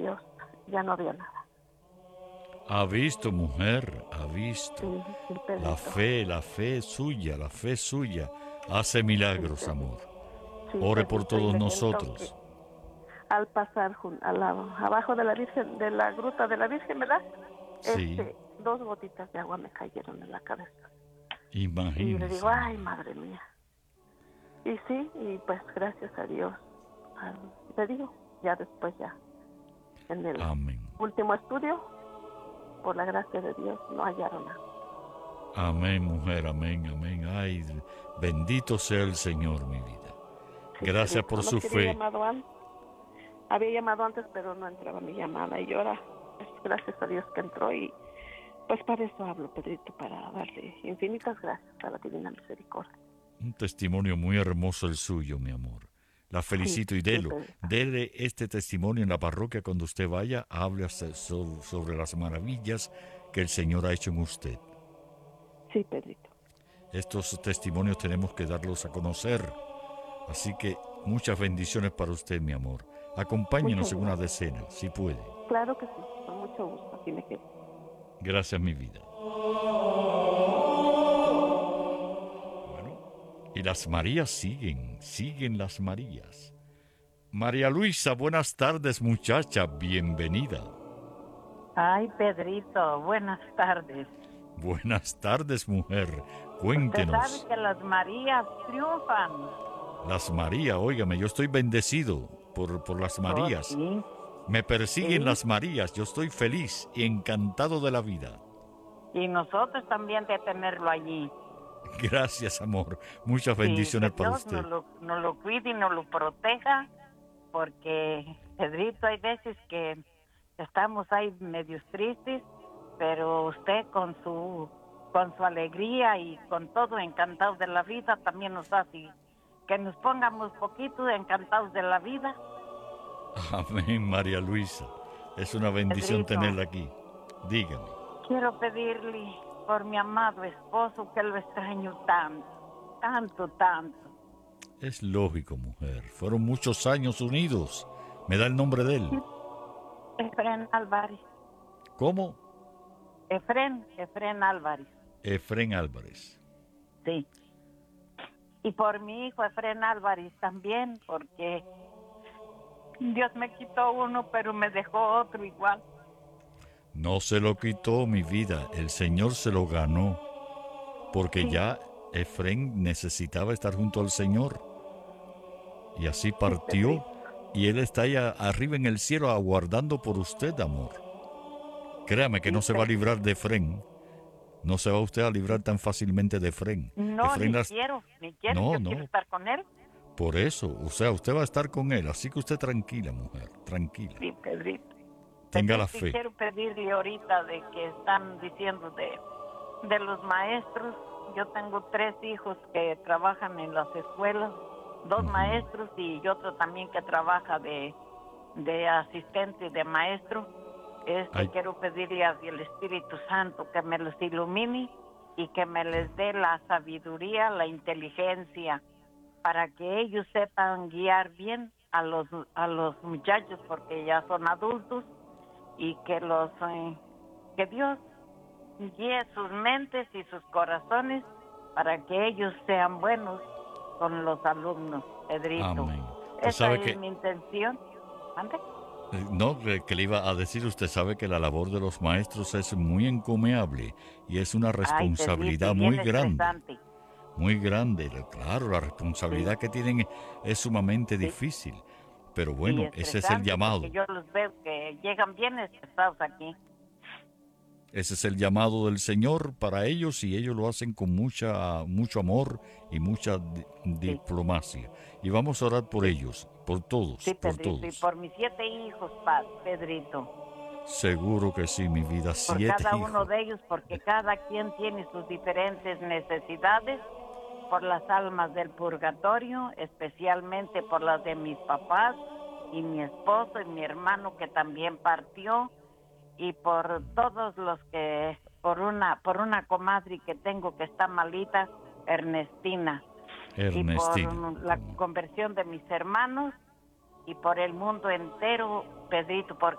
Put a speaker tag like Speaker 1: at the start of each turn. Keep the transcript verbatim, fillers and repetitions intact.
Speaker 1: Dios, ya no había nada.
Speaker 2: Ha visto, mujer, ha visto.
Speaker 1: Sí, sí, Pedrito.
Speaker 2: La fe, la fe suya, la fe suya hace milagros,
Speaker 1: Sí,
Speaker 2: amor.
Speaker 1: sí,
Speaker 2: Ore por
Speaker 1: Pedrito, y
Speaker 2: todos
Speaker 1: le cuento que
Speaker 2: nosotros.
Speaker 1: al pasar jun- a la, abajo de la Virgen, de la gruta de la Virgen, ¿verdad?
Speaker 2: Sí,
Speaker 1: Este, dos gotitas de agua me cayeron en la cabeza. Y le
Speaker 2: imagínese,
Speaker 1: digo, ay,
Speaker 2: mujer.
Speaker 1: madre mía. Y sí, y pues gracias a Dios, ah, te digo, ya después ya, en el
Speaker 2: Amén.
Speaker 1: último estudio, por la gracia de Dios, no hallaron nada.
Speaker 2: Amén, mujer, amén, amén. Ay, bendito sea el Señor, mi vida.
Speaker 1: Sí,
Speaker 2: Gracias
Speaker 1: Pedrito,
Speaker 2: por
Speaker 1: nomás
Speaker 2: su
Speaker 1: que había
Speaker 2: fe.
Speaker 1: llamado antes, había llamado antes, pero no entraba mi llamada, y ahora, pues, gracias a Dios que entró, y pues para eso hablo, Pedrito, para darle infinitas gracias a la Divina Misericordia.
Speaker 2: Un testimonio muy hermoso el suyo, mi amor. La
Speaker 1: Sí,
Speaker 2: felicito y
Speaker 1: sí,
Speaker 2: delo.
Speaker 1: Pedrito.
Speaker 2: Dele este testimonio en la parroquia cuando usted vaya. Hable so- sobre las maravillas que el Señor ha hecho en usted.
Speaker 1: Sí, Pedrito.
Speaker 2: Estos testimonios tenemos que darlos a conocer. Así que muchas bendiciones para usted, mi amor. Acompáñenos
Speaker 1: Muchas
Speaker 2: en una
Speaker 1: gracias.
Speaker 2: decena, si puede.
Speaker 1: Claro que sí, con mucho gusto, aquí me quedo.
Speaker 2: Gracias, mi vida. Bueno, y las Marías siguen, siguen las Marías. María Luisa, buenas tardes, muchacha, bienvenida.
Speaker 3: Ay, Pedrito, buenas tardes.
Speaker 2: Buenas tardes, mujer,
Speaker 3: Usted sabe
Speaker 2: cuéntenos.
Speaker 3: que las Marías triunfan.
Speaker 2: Las Marías, óigame, yo estoy bendecido por, por las
Speaker 3: Oh,
Speaker 2: Marías.
Speaker 3: sí,
Speaker 2: Me persiguen
Speaker 3: sí.
Speaker 2: las Marías, yo estoy feliz y encantado de la vida.
Speaker 3: Y nosotros también de tenerlo allí.
Speaker 2: Gracias, amor. Muchas
Speaker 3: Sí, que
Speaker 2: bendiciones para
Speaker 3: Dios nos
Speaker 2: usted.
Speaker 3: lo, nos lo cuide y nos lo proteja, porque, Pedrito, hay veces que estamos ahí medios tristes, pero usted con su con su alegría y con todo encantados de la vida también nos hace que nos pongamos poquito encantados de la vida.
Speaker 2: Amén, María Luisa. Es una bendición
Speaker 3: Pedrito,
Speaker 2: tenerla aquí. Dígame.
Speaker 3: quiero pedirle por mi amado esposo que lo extraño tanto, tanto, tanto.
Speaker 2: Es lógico, mujer. Fueron muchos años unidos. ¿Me da el nombre de él?
Speaker 3: Efren Álvarez,
Speaker 2: ¿Cómo?
Speaker 3: Efren, Efren Álvarez,
Speaker 2: Efrén Álvarez.
Speaker 3: sí. Y por mi hijo Efren Álvarez también, porque Dios me quitó uno, pero me dejó otro igual.
Speaker 2: No se lo quitó mi vida. El Señor se lo ganó. Porque
Speaker 3: Sí,
Speaker 2: ya Efrén necesitaba estar junto al Señor. Y así
Speaker 1: Sí,
Speaker 2: partió.
Speaker 1: Pedrito.
Speaker 2: Y Él está allá arriba en el cielo aguardando por usted, amor. Créame que
Speaker 1: Sí,
Speaker 2: no se va a
Speaker 1: Pedrito.
Speaker 2: librar de Efrén. No se va usted a librar tan fácilmente de Efrén.
Speaker 3: no,
Speaker 2: Efrén
Speaker 3: ni
Speaker 2: las...
Speaker 3: quiero, ni quiero,
Speaker 2: No,
Speaker 3: yo quiero
Speaker 2: no.
Speaker 3: estar con él.
Speaker 2: Por eso, o sea, usted va a estar con Él. Así que usted tranquila, mujer. Tranquila.
Speaker 3: Sí, Pedrito.
Speaker 2: Tenga la
Speaker 3: Pedrito, y
Speaker 2: fe.
Speaker 3: quiero pedirle ahorita de que están diciendo de, de los maestros. Yo tengo tres hijos que trabajan en las escuelas, dos
Speaker 2: Ujú.
Speaker 3: maestros y otro también que trabaja de, de asistente de maestro. Este,
Speaker 2: Ay,
Speaker 3: quiero pedirle al Espíritu Santo que me los ilumine y que me les dé la sabiduría, la inteligencia, para que ellos sepan guiar bien a los a los muchachos, porque ya son adultos, y que los eh, que Dios guíe sus mentes y sus corazones para que ellos sean buenos con los alumnos, Pedrito.
Speaker 2: amén. Usted
Speaker 3: Esa
Speaker 2: sabe
Speaker 3: es
Speaker 2: que,
Speaker 3: mi intención. ¿Mande?
Speaker 2: eh, no, que, que le iba a decir, usted sabe que la labor de los maestros es muy encomiable y es una
Speaker 3: Ay, Pedrito, y
Speaker 2: responsabilidad muy
Speaker 3: bien
Speaker 2: grande,
Speaker 3: estresante.
Speaker 2: muy grande. Claro, la
Speaker 3: Sí,
Speaker 2: responsabilidad que tienen es sumamente
Speaker 3: sí,
Speaker 2: difícil, pero
Speaker 3: sí,
Speaker 2: bueno, ese es el
Speaker 3: estresante, porque
Speaker 2: llamado.
Speaker 3: yo los veo que llegan bien estresados aquí.
Speaker 2: Ese es el llamado del Señor para ellos y ellos lo hacen con mucha, mucho amor y mucha di-
Speaker 3: Sí,
Speaker 2: diplomacia. Y vamos a orar por
Speaker 3: sí,
Speaker 2: ellos, por todos,
Speaker 3: sí,
Speaker 2: por
Speaker 3: Pedrito, y
Speaker 2: todos.
Speaker 3: por mis siete hijos, pa- Pedrito.
Speaker 2: Seguro que sí, mi vida,
Speaker 3: Por
Speaker 2: siete
Speaker 3: cada uno
Speaker 2: hijos.
Speaker 3: de ellos, porque cada quien tiene sus diferentes necesidades, por las almas del purgatorio, especialmente por las de mis papás y mi esposo y mi hermano que también partió, y por todos los que, por una, por una comadre que tengo que está malita, Ernestina, y por
Speaker 2: Ernestina.
Speaker 3: la conversión de mis hermanos y por el mundo entero, Pedrito, porque